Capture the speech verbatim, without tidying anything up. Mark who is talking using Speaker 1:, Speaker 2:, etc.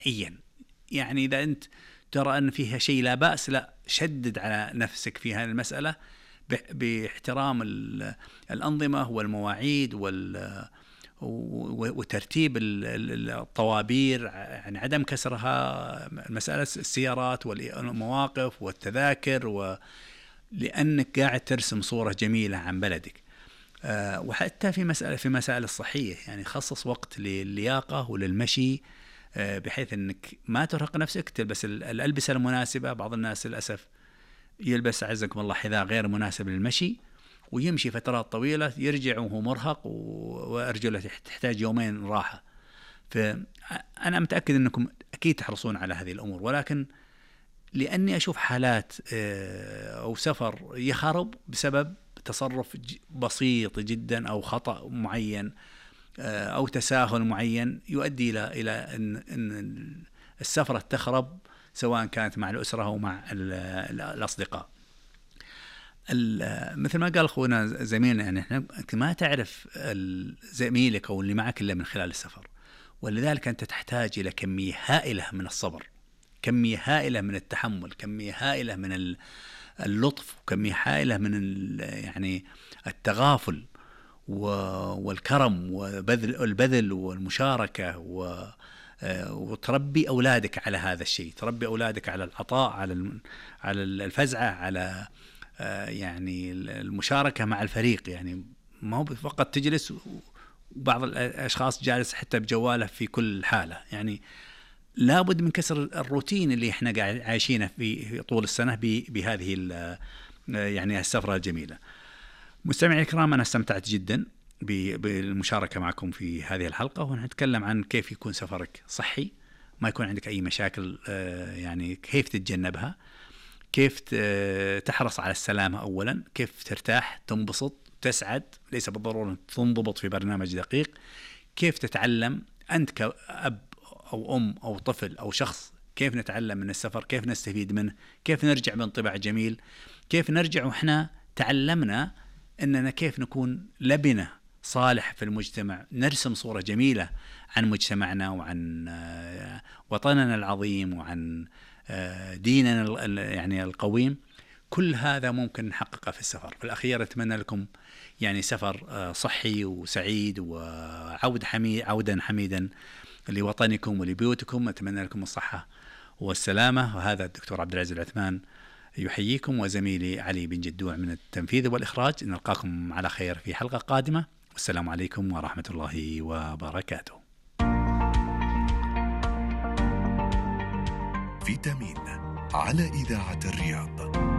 Speaker 1: نهائيا. يعني إذا أنت ترى أن فيها شيء لا بأس، لا، شدد على نفسك في هذه المسألة باحترام الأنظمة والمواعيد وترتيب الطوابير، يعني عدم كسرها، مسألة السيارات والمواقف والتذاكر، ولأنك قاعد ترسم صورة جميلة عن بلدك. وحتى في مسألة في مسائل الصحية، يعني خصص وقت للياقة وللمشي، بحيث أنك ما ترهق نفسك، تلبس الألبسة المناسبة. بعض الناس للأسف يلبس عزكم الله حذاء غير مناسب للمشي ويمشي فترات طويلة، يرجع وهو مرهق وأرجله تحتاج يومين راحة. فأنا متأكد أنكم أكيد تحرصون على هذه الأمور، ولكن لأني أشوف حالات أو سفر يخرب بسبب تصرف بسيط جدا أو خطأ معين أو تساهل معين يؤدي إلى إلى أن السفرة تخرب، سواء كانت مع الأسرة أو مع الأصدقاء. مثل ما قال أخونا زميلنا، يعني إحنا ما تعرف زميلك أو اللي معك إلا من خلال السفر، ولذلك أنت تحتاج إلى كمية هائلة من الصبر، كمية هائلة من التحمل، كمية هائلة من اللطف، وكمية هائلة من يعني التغافل والكرم وبذل البذل والمشاركة، وتربي أولادك على هذا الشيء، تربي أولادك على العطاء، على على الفزعة، على يعني المشاركة مع الفريق. يعني ما هو فقط تجلس، وبعض الأشخاص جالس حتى بجواله في كل حالة. يعني لابد من كسر الروتين اللي احنا قاعد عايشينه في طول السنة بهذه يعني السفرة الجميلة. مستمعي الكرام، أنا استمتعت جدا بالمشاركة معكم في هذه الحلقة، ونتكلم عن كيف يكون سفرك صحي، ما يكون عندك أي مشاكل، يعني كيف تتجنبها، كيف تحرص على السلامة أولا، كيف ترتاح تنبسط تسعد، ليس بالضرورة تنضبط في برنامج دقيق، كيف تتعلم أنت كأب أو أم أو طفل أو شخص، كيف نتعلم من السفر، كيف نستفيد منه، كيف نرجع بانطباع جميل، كيف نرجع وإحنا تعلمنا أننا كيف نكون لبنة صالح في المجتمع، نرسم صورة جميلة عن مجتمعنا وعن وطننا العظيم وعن ديننا يعني القويم. كل هذا ممكن نحققه في السفر. في الأخير أتمنى لكم يعني سفر صحي وسعيد، وعود حميد عودا حميدا لوطنكم ولبيوتكم. أتمنى لكم الصحة والسلامة. وهذا الدكتور عبد العزيز العثمان يحييكم، وزميلي علي بن جدوع من التنفيذ والإخراج. نلقاكم على خير في حلقة قادمة، والسلام عليكم ورحمة الله وبركاته.
Speaker 2: فيتامين على إذاعة الرياض.